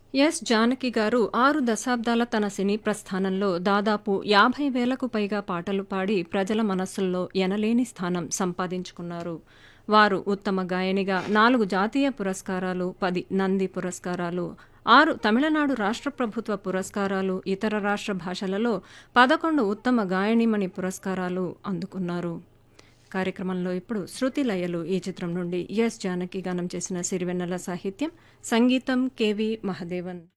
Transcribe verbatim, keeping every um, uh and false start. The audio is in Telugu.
ఎస్ జానకి గారు ఆరు దశాబ్దాల తన సినీ ప్రస్థానంలో దాదాపు యాభై వేలకు పైగా పాటలు పాడి ప్రజల మనస్సుల్లో ఎనలేని స్థానం సంపాదించుకున్నారు. వారు ఉత్తమ గాయనిగా నాలుగు జాతీయ పురస్కారాలు, పది నంది పురస్కారాలు, ఆరు తమిళనాడు రాష్ట్ర ప్రభుత్వ పురస్కారాలు, ఇతర రాష్ట్ర భాషలలో పదకొండు ఉత్తమ గాయనిమణి పురస్కారాలు అందుకున్నారు. కార్యక్రమంలో ఇప్పుడు శృతి లయలు ఈ చిత్రం నుండి ఎస్ జానకి గానం చేసిన సిరివెన్నెల సాహిత్యం, సంగీతం కెవి మహదేవన్.